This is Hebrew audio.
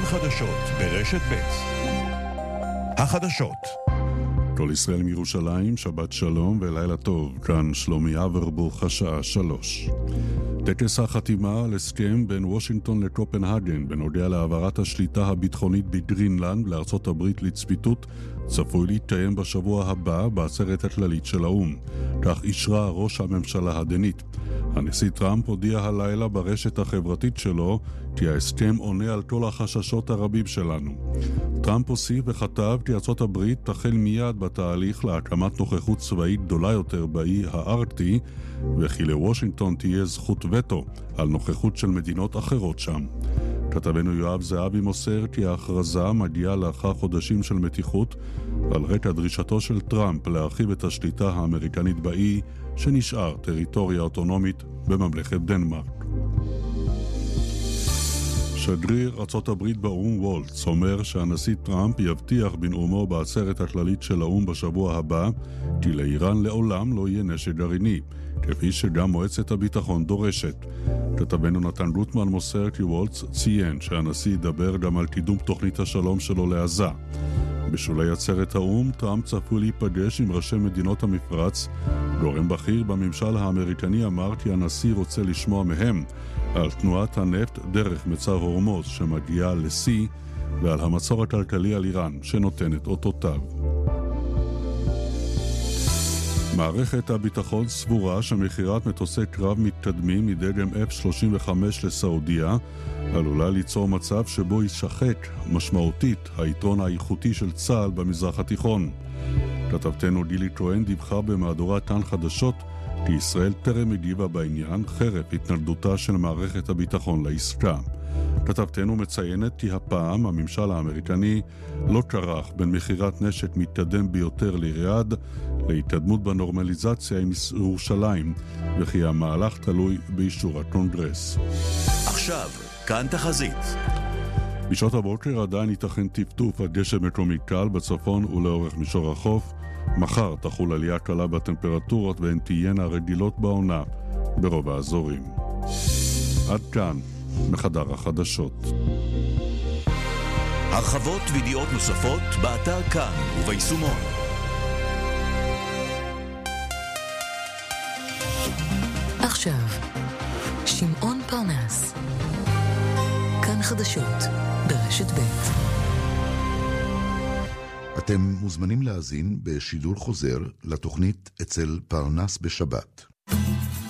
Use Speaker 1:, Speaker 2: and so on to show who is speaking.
Speaker 1: חדשות ברשת ב'. החדשות. כל ישראל מירושלים, שבת שלום ולילה טוב. כאן שלומי אברבוך, השעה 3. טקס החתימה על הסכם בין וושינגטון לקופנהגן בנוגע להעברת השליטה הביטחונית בגרינלנד לארצות הברית לצפיתות צפוי להתקיים בשבוע הבא בעצרת הכללית של האו"ם. כך אישרה ראש הממשלה הדנית. הנשיא טראמפ הודיע הלילה ברשת החברתית שלו כי ההסכם עונה על כל החששות הרבים שלנו. טראמפ הוסיף וכתב כי ארצות הברית תחל מיד בתהליך להקמת נוכחות צבאית גדולה יותר באי הארקטי, וכי לוושינגטון תהיה זכות וטו על נוכחות של מדינות אחרות שם. כתבנו יואב זהבי מוסר כי ההכרזה מגיעה לאחר חודשים של מתיחות על רקע דרישתו של טראמפ להרחיב את השליטה האמריקנית באי שנשאר טריטוריה אוטונומית בממלכת דנמרק. שגריר ארצות הברית באו"ם וולץ אומר שהנשיא טראמפ יבטיח בנאומו בעצרת הכללית של האו"ם בשבוע הבא כי לאיראן לעולם לא יהיה נשק גרעיני, כפי שגם מועצת הביטחון דורשת. כתבנו נתן גוטמן מוסר כי וולץ ציין שהנשיא ידבר גם על קידום תוכנית השלום שלו לעזה. בשולי עצרת האו"ם טראמפ צפוי להיפגש עם ראשי מדינות המפרץ. גורם בכיר בממשל האמריקני אמר כי הנשיא רוצה לשמוע מהם על תנועת הנפט דרך מצר הורמוז שמגיעה לשיא ועל המצור הכלכלי על איראן שנותנת אותותיו. מערכת הביטחון סבורה שמכירת מטוסי קרב מתקדמים מדגם F-35 לסעודיה עלולה ליצור מצב שבו יישחק משמעותית היתרון האיכותי של צה"ל במזרח התיכון. כתבתנו גילי כהן דיווחה במהדורת כאן חדשות כי ישראל טרם הגיבה בעניין חרף התנגדותה של מערכת הביטחון לעסקה. כתבתנו מציינת כי הפעם הממשל האמריקני לא כרך בין מכירת נשק מתקדם ביותר לריאד להתקדמות בנורמליזציה עם ירושלים, וכי המהלך תלוי באישור הקונגרס.
Speaker 2: עכשיו, כאן תחזית.
Speaker 1: בשעות הבוקר עדיין ייתכן טפטוף עד גשם מקומי קל בצפון ולאורך מישור החוף. מחר תחול עלייה קלה בטמפרטורות והן תהיינה רגילות בעונה ברוב האזורים. עד כאן מחדר החדשות.
Speaker 2: הרחבות וידיעות נוספות באתר כאן וביישומון.
Speaker 3: עכשיו, שמעון פרנס. כאן חדשות ברשת ב'.
Speaker 4: אתם מוזמנים להאזין בשידור חוזר לתוכנית אצל פרנס בשבת.